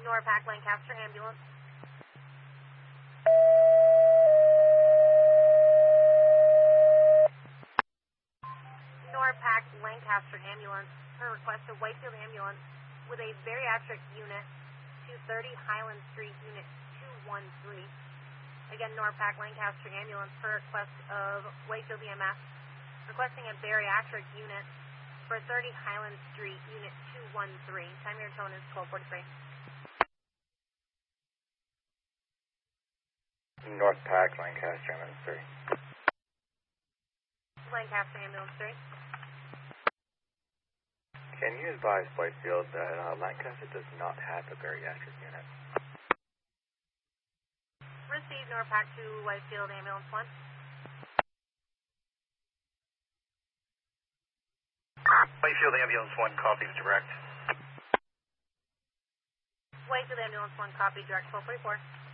NORPAC Lancaster ambulance. NORPAC Lancaster ambulance per request of Whitefield ambulance with a bariatric unit, 230 Highland Street, unit 213. Again, NORPAC Lancaster ambulance per request of Whitefield EMS, requesting a bariatric unit for 30 Highland Street, unit 213. Time your tone is 12:43. NORPAC Lancaster ambulance 3. Lancaster ambulance 3. Can you advise Whitefield that Lancaster does not have a bariatric unit? Receive NORPAC to Whitefield ambulance 1. Whitefield ambulance 1 copies direct. Whitefield ambulance 1 copy direct 1244.